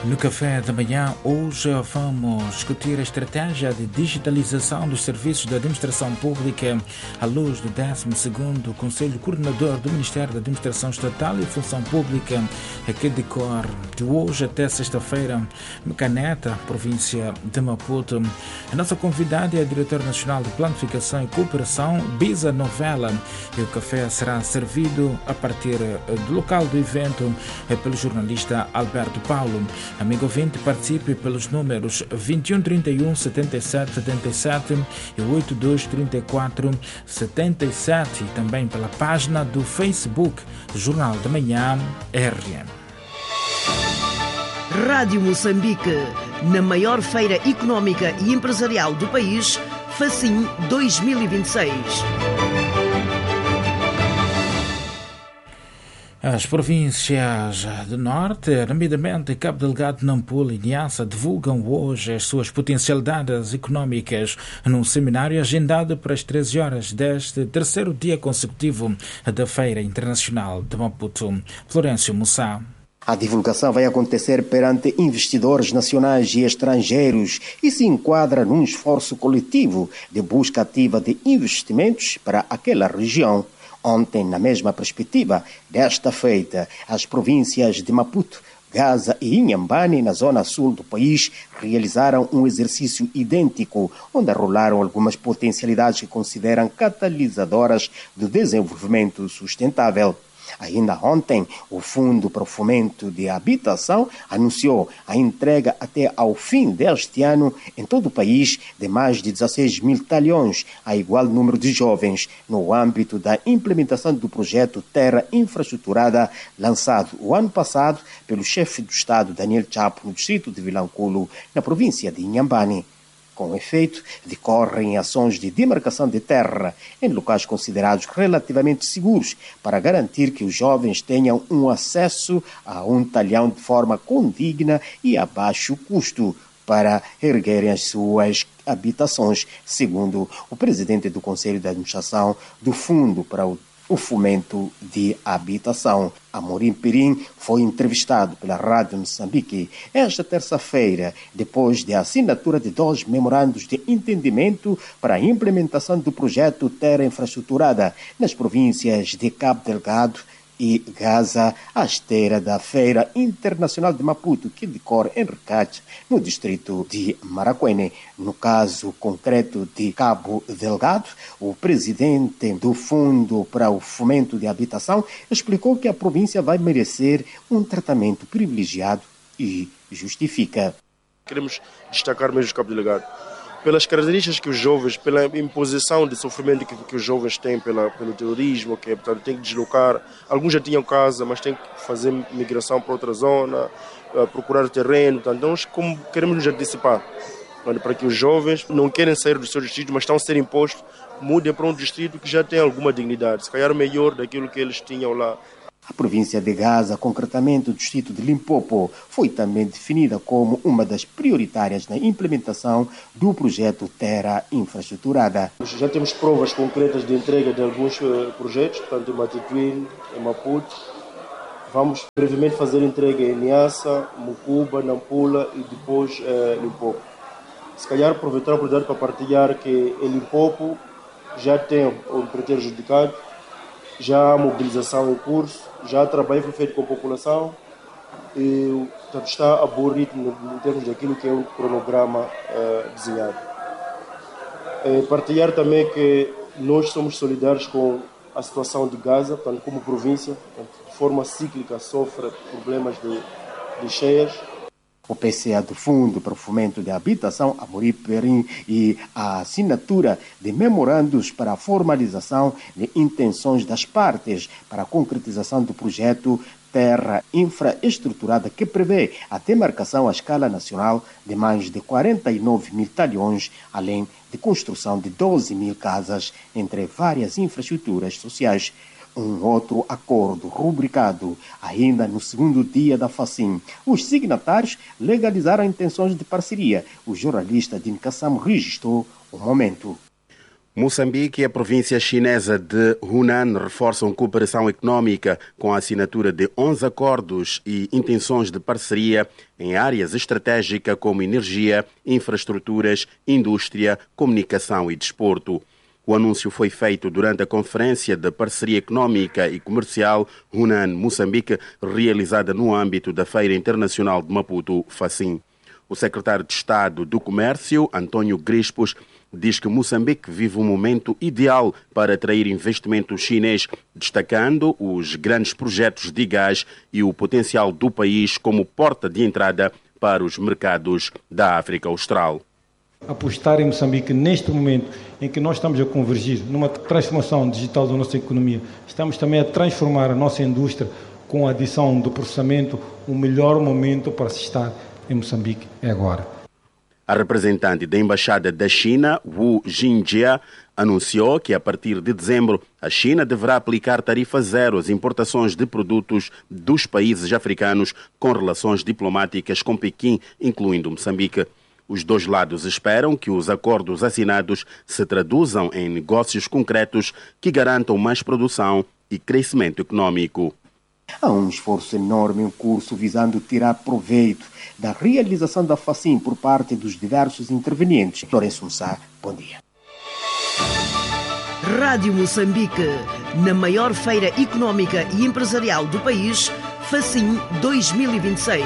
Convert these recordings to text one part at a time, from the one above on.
No café da manhã, hoje vamos discutir a estratégia de digitalização dos serviços da administração pública à luz do 12º Conselho Coordenador do Ministério da Administração Estatal e Função Pública, que decorre de hoje até sexta-feira, em Caneta, província de Maputo. A nossa convidada é a Diretora Nacional de Planificação e Cooperação, Bisa Novella, e o café será servido a partir do local do evento pelo jornalista Alberto Paulo. Amigo ouvinte, participe pelos números 21 31 77 77 e 82 34 77 e também pela página do Facebook Jornal da Manhã RM. Rádio Moçambique, na maior feira económica e empresarial do país, Facim 2026. As províncias do Norte, nomeadamente Cabo Delgado, Nampula e Niassa, divulgam hoje as suas potencialidades económicas num seminário agendado para as 13 horas deste terceiro dia consecutivo da Feira Internacional de Maputo. Florencio Mussá. A divulgação vai acontecer perante investidores nacionais e estrangeiros e se enquadra num esforço coletivo de busca ativa de investimentos para aquela região. Ontem, na mesma perspectiva, desta feita, as províncias de Maputo, Gaza e Inhambane, na zona sul do país, realizaram um exercício idêntico, onde arrolaram algumas potencialidades que consideram catalisadoras do desenvolvimento sustentável. Ainda ontem, o Fundo para o Fomento de Habitação anunciou a entrega até ao fim deste ano, em todo o país, de mais de 16 mil talhões, a igual número de jovens, no âmbito da implementação do projeto Terra Infraestruturada, lançado o ano passado pelo chefe do Estado, Daniel Chapo, no distrito de Vilanculo, na província de Inhambane. Com efeito, decorrem ações de demarcação de terra em locais considerados relativamente seguros para garantir que os jovens tenham um acesso a um talhão de forma condigna e a baixo custo para erguerem as suas habitações, segundo o presidente do Conselho de Administração do Fundo para o Fomento de Habitação. Amorim Perim foi entrevistado pela Rádio Moçambique esta terça-feira, depois da assinatura de 2 memorandos de entendimento para a implementação do projeto Terra Infraestruturada nas províncias de Cabo Delgado e Gaza, à esteira da Feira Internacional de Maputo, que decorre em Recate, no distrito de Maracuene. No caso concreto de Cabo Delgado, o presidente do Fundo para o Fomento de Habitação explicou que a província vai merecer um tratamento privilegiado e justifica. Queremos destacar mesmo o Cabo Delgado pelas características que os jovens, pela imposição de sofrimento que os jovens têm pelo terrorismo, que portanto tem que deslocar. Alguns já tinham casa, mas têm que fazer migração para outra zona, procurar terreno. Portanto, nós como queremos nos antecipar para que os jovens não querem sair dos seus distritos, mas estão a ser impostos, mudem para um distrito que já tem alguma dignidade, se calhar melhor daquilo que eles tinham lá. A província de Gaza, concretamente o distrito de Limpopo, foi também definida como uma das prioritárias na implementação do projeto Terra Infraestruturada. Já temos provas concretas de entrega de alguns projetos, tanto em Matituíne, em Maputo. Vamos brevemente fazer entrega em Niassa, Mucuba, Nampula e depois Limpopo. Se calhar aproveitar a oportunidade para partilhar que em Limpopo já tem o empreiteiro adjudicado, já há mobilização em curso, já trabalho foi feito com a população e portanto, está a bom ritmo em termos daquilo que é o cronograma desenhado. Partilhar também que nós somos solidários com a situação de Gaza, portanto, como província, portanto, de forma cíclica sofre problemas de cheias. O PCA do Fundo para o Fomento de Habitação, Amorim Perim, e a assinatura de memorandos para a formalização de intenções das partes para a concretização do projeto Terra Infraestruturada, que prevê a demarcação à escala nacional de mais de 49 mil talhões, além de construção de 12 mil casas, entre várias infraestruturas sociais. Um outro acordo rubricado ainda no segundo dia da Facim. Os signatários legalizaram intenções de parceria. O jornalista Dino Kassam registrou o momento. Moçambique e a província chinesa de Hunan reforçam cooperação econômica com a assinatura de 11 acordos e intenções de parceria em áreas estratégicas como energia, infraestruturas, indústria, comunicação e desporto. O anúncio foi feito durante a Conferência de Parceria Econômica e Comercial Hunan-Moçambique, realizada no âmbito da Feira Internacional de Maputo, FACIM. O secretário de Estado do Comércio, António Grispos, diz que Moçambique vive um momento ideal para atrair investimento chinês, destacando os grandes projetos de gás e o potencial do país como porta de entrada para os mercados da África Austral. Apostar em Moçambique neste momento em que nós estamos a convergir numa transformação digital da nossa economia, estamos também a transformar a nossa indústria com a adição do processamento, o melhor momento para se estar em Moçambique é agora. A representante da Embaixada da China, Wu Jingjia, anunciou que a partir de dezembro a China deverá aplicar tarifa zero às importações de produtos dos países africanos com relações diplomáticas com Pequim, incluindo Moçambique. Os dois lados esperam que os acordos assinados se traduzam em negócios concretos que garantam mais produção e crescimento econômico. Há um esforço enorme em curso visando tirar proveito da realização da FACIM por parte dos diversos intervenientes. Lourenço Mussá, bom dia. Rádio Moçambique, na maior feira económica e empresarial do país, FACIM 2026.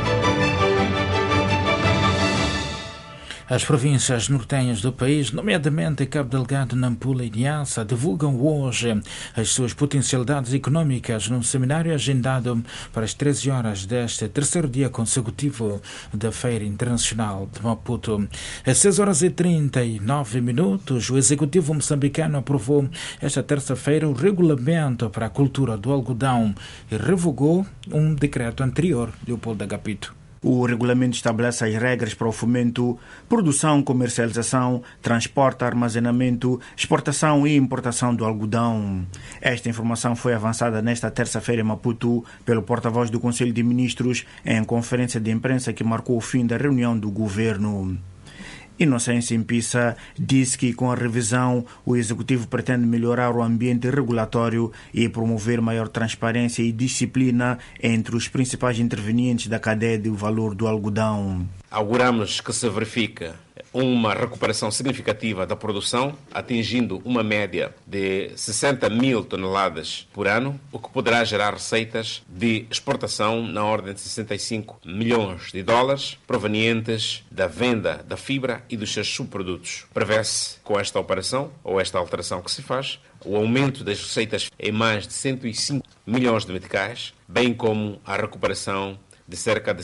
As províncias nortenhas do país, nomeadamente Cabo Delgado, Nampula e Niassa, divulgam hoje as suas potencialidades econômicas num seminário agendado para as 13 horas deste terceiro dia consecutivo da Feira Internacional de Maputo. Às 6 horas e 39 minutos, o Executivo moçambicano aprovou esta terça-feira o regulamento para a cultura do algodão e revogou um decreto anterior, Leopoldo Agapito. O regulamento estabelece as regras para o fomento, produção, comercialização, transporte, armazenamento, exportação e importação do algodão. Esta informação foi avançada nesta terça-feira em Maputo pelo porta-voz do Conselho de Ministros em conferência de imprensa que marcou o fim da reunião do governo. Inocêncio Impissa disse que com a revisão o Executivo pretende melhorar o ambiente regulatório e promover maior transparência e disciplina entre os principais intervenientes da cadeia de valor do algodão. Auguramos que se verifique uma recuperação significativa da produção, atingindo uma média de 60 mil toneladas por ano, o que poderá gerar receitas de exportação na ordem de 65 milhões de dólares, provenientes da venda da fibra e dos seus subprodutos. Prevê-se, com esta operação, ou esta alteração que se faz, o aumento das receitas em mais de 105 milhões de meticais, bem como a recuperação de cerca de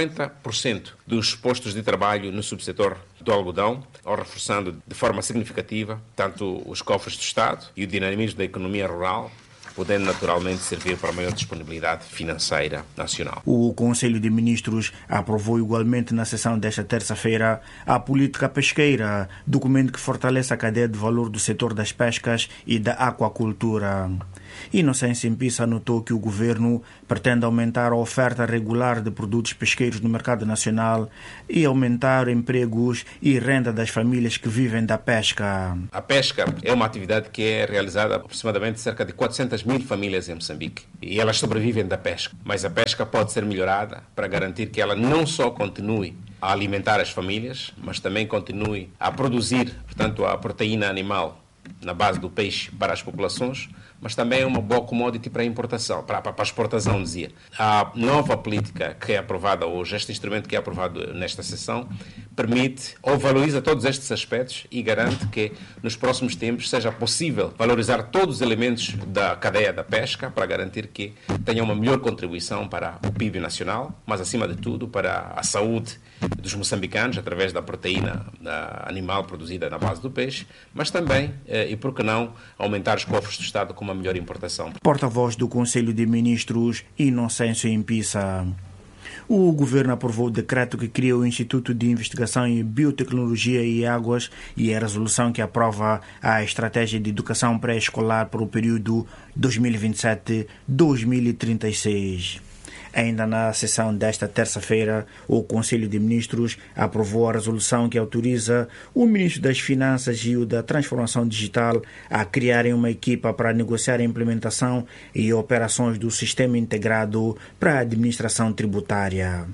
50% dos postos de trabalho no subsetor do algodão, ou reforçando de forma significativa tanto os cofres do Estado e o dinamismo da economia rural, podendo naturalmente servir para a maior disponibilidade financeira nacional. O Conselho de Ministros aprovou igualmente na sessão desta terça-feira a política pesqueira, documento que fortalece a cadeia de valor do setor das pescas e da aquacultura. Inocêncio Impissa notou que o governo pretende aumentar a oferta regular de produtos pesqueiros no mercado nacional e aumentar empregos e renda das famílias que vivem da pesca. A pesca é uma atividade que é realizada aproximadamente cerca de 400 mil famílias em Moçambique e elas sobrevivem da pesca. Mas a pesca pode ser melhorada para garantir que ela não só continue a alimentar as famílias, mas também continue a produzir, portanto, a proteína animal na base do peixe para as populações, mas também é uma boa commodity para a importação, para a exportação, dizia. A nova política que é aprovada hoje, este instrumento que é aprovado nesta sessão, permite ou valoriza todos estes aspectos e garante que nos próximos tempos seja possível valorizar todos os elementos da cadeia da pesca para garantir que tenha uma melhor contribuição para o PIB nacional, mas acima de tudo para a saúde dos moçambicanos através da proteína animal produzida na base do peixe, mas também, e por que não, aumentar os cofres do Estado com uma melhor importação. Porta-voz do Conselho de Ministros, Inocêncio Impissa. O governo aprovou o decreto que cria o Instituto de Investigação em Biotecnologia e Águas e a resolução que aprova a estratégia de educação pré-escolar para o período 2027-2036. Ainda na sessão desta terça-feira, o Conselho de Ministros aprovou a resolução que autoriza o Ministro das Finanças e o da Transformação Digital a criarem uma equipa para negociar a implementação e operações do Sistema Integrado para a Administração Tributária.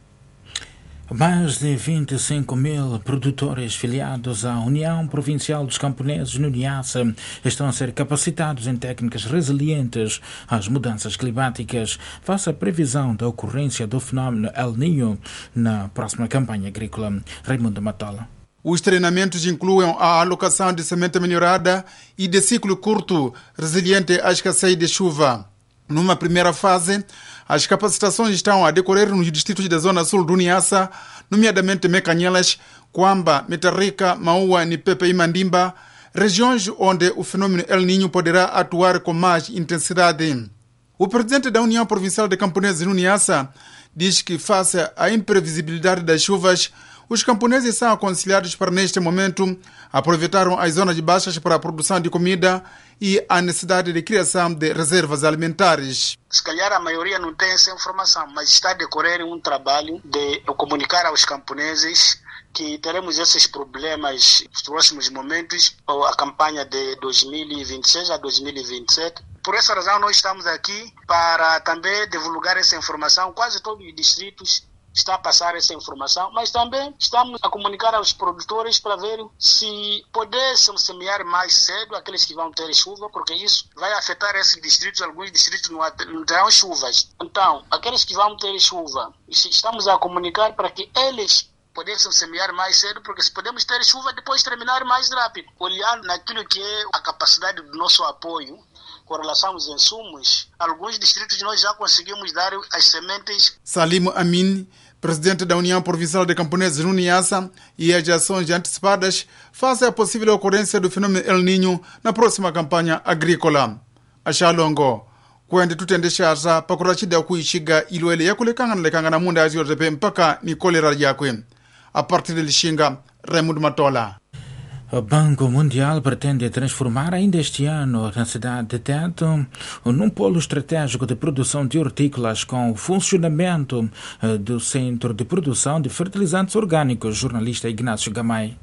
Mais de 25 mil produtores filiados à União Provincial dos Camponeses no Niassa estão a ser capacitados em técnicas resilientes às mudanças climáticas, face à previsão da ocorrência do fenómeno El Niño na próxima campanha agrícola. Raimundo Matola. Os treinamentos incluem a alocação de semente melhorada e de ciclo curto, resiliente à escassez de chuva. Numa primeira fase, as capacitações estão a decorrer nos distritos da Zona Sul do Niassa, nomeadamente Mecanhelas, Coamba, Metarrica, Maua, Nipepe e Mandimba, regiões onde o fenômeno El Niño poderá atuar com mais intensidade. O presidente da União Provincial de Camponeses no Niassa diz que, face à imprevisibilidade das chuvas, os camponeses são aconselhados para, neste momento, aproveitar as zonas baixas para a produção de comida e a necessidade de criação de reservas alimentares. Se calhar a maioria não tem essa informação, mas está a decorrer um trabalho de comunicar aos camponeses que teremos esses problemas nos próximos momentos, a campanha de 2026 a 2027. Por essa razão, nós estamos aqui para também divulgar essa informação. Quase todos os distritos está a passar essa informação, mas também estamos a comunicar aos produtores para ver se pudessem semear mais cedo aqueles que vão ter chuva, porque isso vai afetar esses distritos. Alguns distritos não terão chuvas. Então, aqueles que vão ter chuva, estamos a comunicar para que eles pudessem semear mais cedo, porque se podemos ter chuva, depois terminar mais rápido. Olhando naquilo que é a capacidade do nosso apoio com relação aos insumos, alguns distritos nós já conseguimos dar as sementes. Salim Amin, presidente da União Provincial de Camponeses no Niassa, e as ações antecipadas face à possível ocorrência do fenômeno El Niño na próxima campanha agrícola. Achalongo, kwende tutendeshaza pakurachida kuishiga ilwele yakulekanga lekanga na munda azio repe mpaka ni kolera yakwe. A partir de Lixinga, Raimundo Matola. O Banco Mundial pretende transformar ainda este ano na cidade de Teto num polo estratégico de produção de hortícolas com o funcionamento do Centro de Produção de Fertilizantes Orgânicos. Jornalista Ignácio Gamay.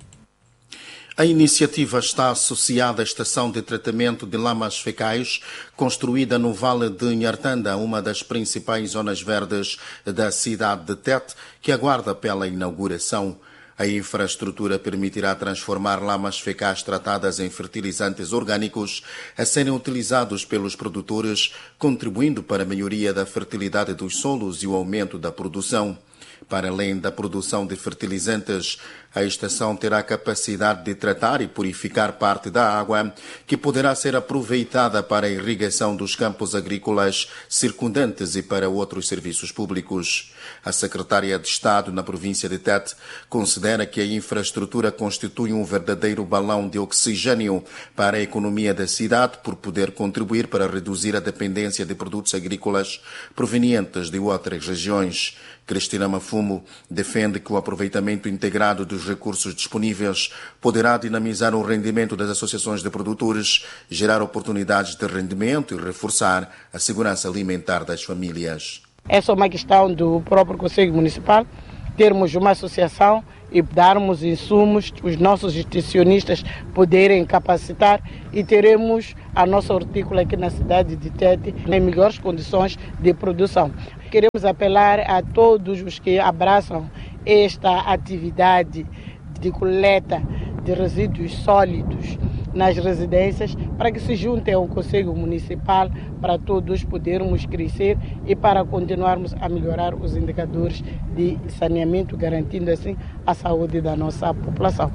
A iniciativa está associada à estação de tratamento de lamas fecais, construída no Vale de Nhartanda, uma das principais zonas verdes da cidade de Tete, que aguarda pela inauguração. A infraestrutura permitirá transformar lamas fecais tratadas em fertilizantes orgânicos a serem utilizados pelos produtores, contribuindo para a melhoria da fertilidade dos solos e o aumento da produção. Para além da produção de fertilizantes, a estação terá capacidade de tratar e purificar parte da água que poderá ser aproveitada para a irrigação dos campos agrícolas circundantes e para outros serviços públicos. A secretária de Estado na província de Tete considera que a infraestrutura constitui um verdadeiro balão de oxigênio para a economia da cidade, por poder contribuir para reduzir a dependência de produtos agrícolas provenientes de outras regiões. Cristina Mafumo defende que o aproveitamento integrado dos recursos disponíveis poderá dinamizar o rendimento das associações de produtores, gerar oportunidades de rendimento e reforçar a segurança alimentar das famílias. É só uma questão do próprio Conselho Municipal termos uma associação e darmos insumos, os nossos nutricionistas poderem capacitar e teremos a nossa hortícola aqui na cidade de Tete em melhores condições de produção. Queremos apelar a todos os que abraçam esta atividade de coleta de resíduos sólidos nas residências para que se juntem ao Conselho Municipal para todos podermos crescer e para continuarmos a melhorar os indicadores de saneamento, garantindo assim a saúde da nossa população.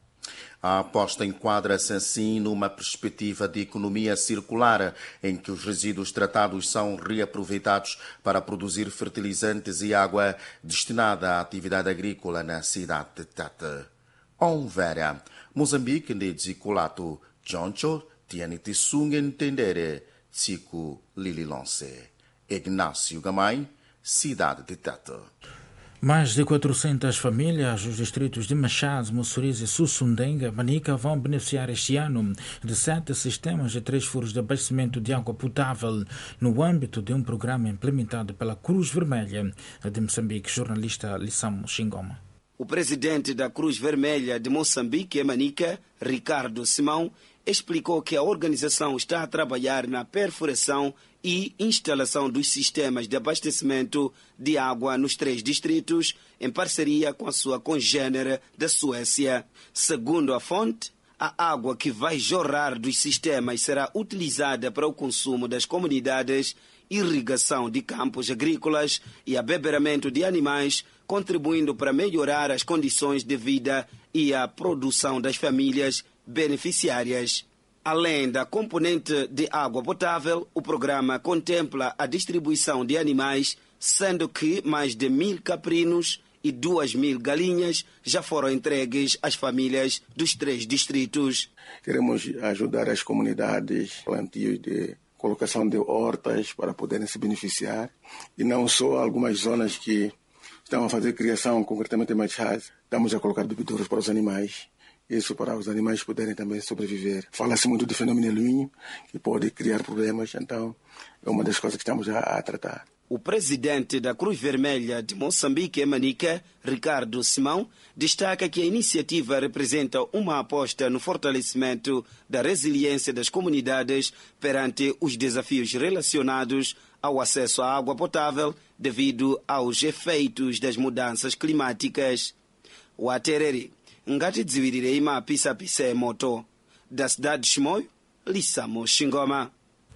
A aposta enquadra-se assim numa perspectiva de economia circular, em que os resíduos tratados são reaproveitados para produzir fertilizantes e água destinada à atividade agrícola na cidade de Tete. Onvera, Moçambique de Dzicolato, Joncho, Tianiti Sung Entendere, Tsiku Lililonse. Ignácio Gamay, cidade de Tete. Mais de 400 famílias dos distritos de Machado, Mussurize, Sussundenga, Manica vão beneficiar este ano de 7 sistemas de 3 furos de abastecimento de água potável no âmbito de um programa implementado pela Cruz Vermelha de Moçambique. Jornalista Lissamo Xingoma. O presidente da Cruz Vermelha de Moçambique, Manica, Ricardo Simão, explicou que a organização está a trabalhar na perfuração e instalação dos sistemas de abastecimento de água nos 3 distritos, em parceria com a sua congênere da Suécia. Segundo a fonte, a água que vai jorrar dos sistemas será utilizada para o consumo das comunidades, irrigação de campos agrícolas e abeberamento de animais, contribuindo para melhorar as condições de vida e a produção das famílias beneficiárias. Além da componente de água potável, o programa contempla a distribuição de animais, sendo que mais de 1.000 caprinos e 2.000 galinhas já foram entregues às famílias dos 3 distritos. Queremos ajudar as comunidades, plantios de colocação de hortas para poderem se beneficiar, e não só algumas zonas que estão a fazer criação, concretamente em Machado, estamos a colocar bebedouros para os animais. Isso para os animais poderem também sobreviver. Fala-se muito de fenômeno El Niño, que pode criar problemas, então é uma das coisas que estamos a tratar. O presidente da Cruz Vermelha de Moçambique, Manica, Ricardo Simão, destaca que a iniciativa representa uma aposta no fortalecimento da resiliência das comunidades perante os desafios relacionados ao acesso à água potável devido aos efeitos das mudanças climáticas. O Atereri ngati dziwirirei mapisa-pisa emoto. Da cidade de Chimoio, Lissamo Xingoma.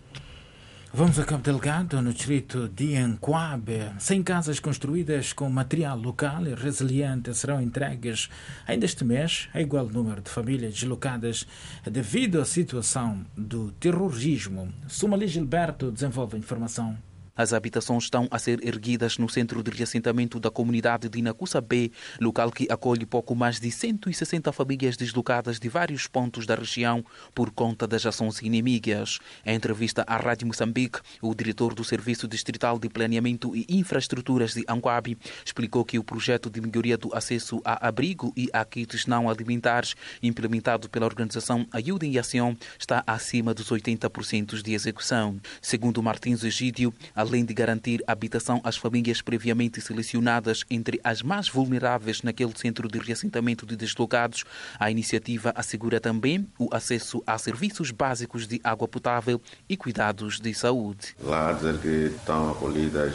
Vamos a Cabo Delgado, no distrito de Ancoabe. 100 casas construídas com material local e resiliente serão entregues ainda este mês a igual número de famílias deslocadas devido à situação do terrorismo. Sumali Gilberto desenvolve a informação. As habitações estão a ser erguidas no centro de reassentamento da comunidade de Nakusa B, local que acolhe pouco mais de 160 famílias deslocadas de vários pontos da região por conta das ações inimigas. Em entrevista à Rádio Moçambique, o diretor do Serviço Distrital de Planeamento e Infraestruturas de Ancoabe explicou que o projeto de melhoria do acesso a abrigo e a kits não alimentares, implementado pela organização Ajuda em Ação, está acima dos 80% de execução. Segundo Martins Egídio, além de garantir habitação às famílias previamente selecionadas entre as mais vulneráveis naquele centro de reassentamento de deslocados, a iniciativa assegura também o acesso a serviços básicos de água potável e cuidados de saúde. Lá a dizer que estão acolhidas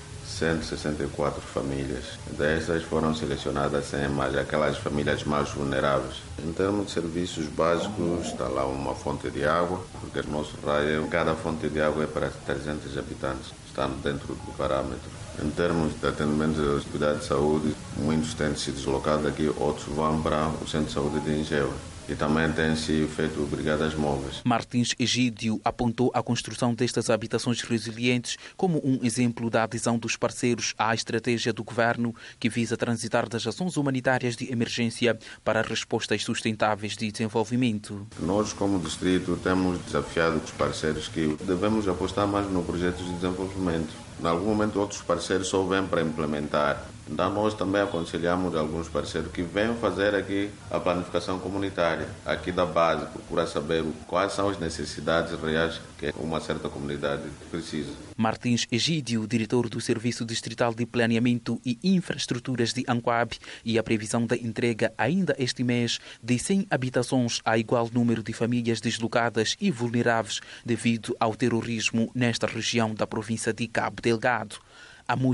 164 famílias. Destas foram selecionadas 100 mais aquelas famílias mais vulneráveis. Em termos de serviços básicos, está lá uma fonte de água, porque no nosso raio, cada fonte de água é para 300 habitantes. Está dentro do parâmetro. Em termos de atendimento aos cuidados de saúde, muitos têm se deslocado daqui, outros vão para o Centro de Saúde de Ingeu. E também tem-se feito brigadas móveis. Martins Egídio apontou a construção destas habitações resilientes como um exemplo da adesão dos parceiros à estratégia do governo que visa transitar das ações humanitárias de emergência para respostas sustentáveis de desenvolvimento. Nós, como distrito, temos desafiado os parceiros que devemos apostar mais no projeto de desenvolvimento. Em algum momento, outros parceiros só vêm para implementar. Então, nós também aconselhamos alguns parceiros que venham fazer aqui a planificação comunitária, aqui da base, procurar saber quais são as necessidades reais que uma certa comunidade precisa. Martins Egídio, diretor do Serviço Distrital de Planeamento e Infraestruturas de Ancoabe, e a previsão da entrega ainda este mês de 100 habitações a igual número de famílias deslocadas e vulneráveis devido ao terrorismo nesta região da província de Cabo Delgado. A